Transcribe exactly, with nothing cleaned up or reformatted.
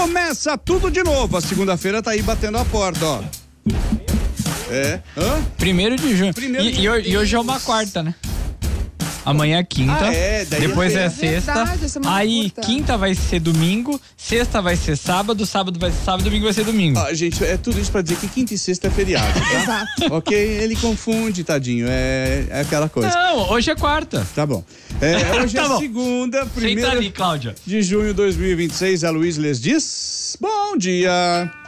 Começa tudo de novo. A segunda-feira tá aí batendo a porta, ó. É. Hã? Primeiro de junho. Primeiro e, de... E, hoje, e hoje é uma quarta, né? Amanhã é quinta, ah, é, daí depois é, é, é sexta, verdade, aí curta. quinta vai ser domingo, sexta vai ser sábado, sábado vai ser sábado, domingo vai ser domingo. Ah, gente, é tudo isso pra dizer que quinta e sexta é feriado, tá? Exato. Ok? Ele confunde, tadinho, é, é aquela coisa. Não, hoje é quarta. Tá bom. É, hoje Tá é bom. segunda, Senta primeira ali, Cláudia. de junho de dois mil e vinte e seis. A Luiz lhes diz, bom dia.